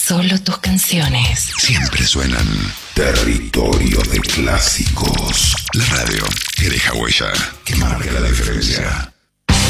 Solo tus canciones. Siempre suenan. Territorio de clásicos. La radio que deja huella, que marca la diferencia.